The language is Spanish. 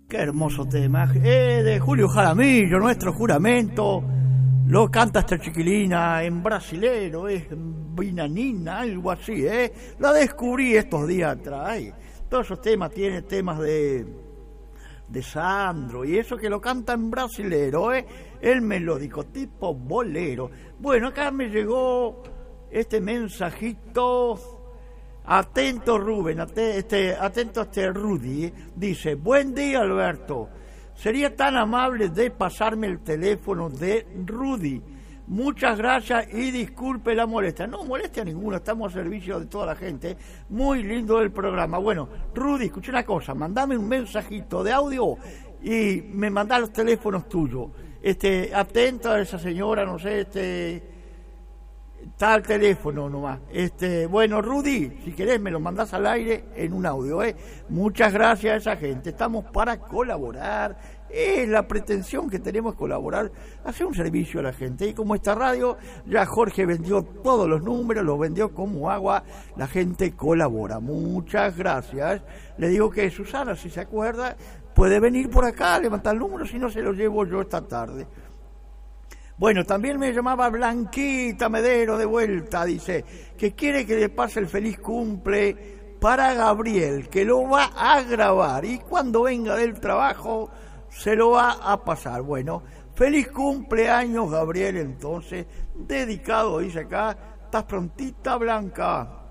Qué hermoso tema. De Julio Jaramillo, Nuestro Juramento. Lo canta esta chiquilina en brasilero, es vinanina, algo así, La descubrí estos días atrás. Todos esos temas tienen temas de Sandro y eso que lo canta en brasilero, el melódico, tipo bolero. Bueno, acá me llegó este mensajito. Atento Rubén, atento a este Rudy, dice: buen día Alberto, sería tan amable de pasarme el teléfono de Rudy, muchas gracias y disculpe la molestia. No molestia ninguna, estamos a servicio de toda la gente, muy lindo el programa. Bueno, Rudy, escuché una cosa, mandame un mensajito de audio y me mandá los teléfonos tuyos. Atento a esa señora, no sé, está al teléfono nomás. Bueno, Rudy, si querés me lo mandás al aire en un audio, Muchas gracias a esa gente. Estamos para colaborar. La pretensión que tenemos es colaborar, hacer un servicio a la gente. Y como esta radio, ya Jorge vendió todos los números, los vendió como agua, la gente colabora. Muchas gracias. Le digo que Susana, si se acuerda, puede venir por acá a levantar el número, si no se lo llevo yo esta tarde. Bueno, también me llamaba Blanquita Medero de vuelta, dice que quiere que le pase el feliz cumple para Gabriel, que lo va a grabar y cuando venga del trabajo se lo va a pasar. Bueno, feliz cumpleaños Gabriel, entonces, dedicado, dice acá. ¿Estás prontita, Blanca?